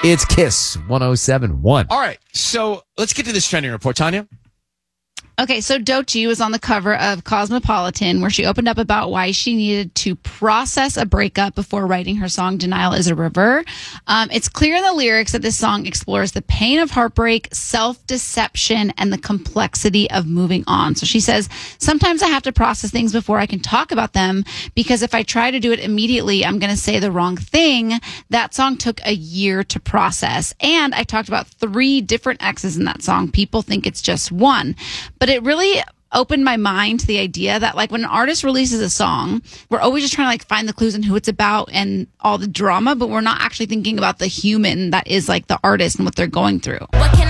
It's Kiss 107.1. All right, so let's get to this trending report, Tanya. Okay, so Doechii was on the cover of Cosmopolitan, where she opened up about why she needed to process a breakup before writing her song Denial is a River. It's clear in the lyrics that this song explores the pain of heartbreak, self-deception, and the complexity of moving on. So she says, sometimes I have to process things before I can talk about them, because if I try to do it immediately, I'm going to say the wrong thing. That song took a year to process. And I talked about 3 different exes in that song. People think it's just one. But it really opened my mind to the idea that, like, when an artist releases a song, we're always just trying to, like, find the clues and who it's about and all the drama, but we're not actually thinking about the human that is, like, the artist and what they're going through. What can